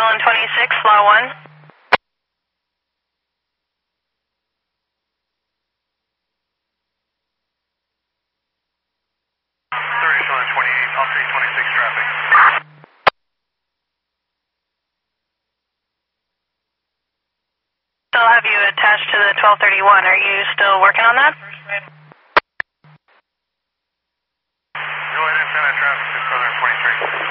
still in 26, law 1. Still in 28, I'll take 26 traffic. Still have you attached to the 1231. Are you still working on that? Go ahead and send that traffic to Southern 23.